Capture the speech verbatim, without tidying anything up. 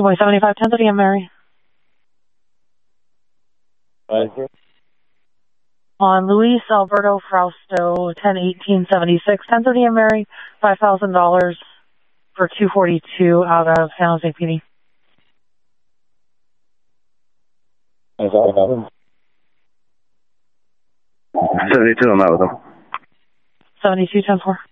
Good morning, seventy-five ten thirty, I'm Mary. Thank you. On Luis Alberto Frausto, ten eighteen seventy-six, ten thirty, I'm Mary, five thousand dollars for two forty-two out of San Jose P D. seventy-two, I'm out with them. seventy-two ten four.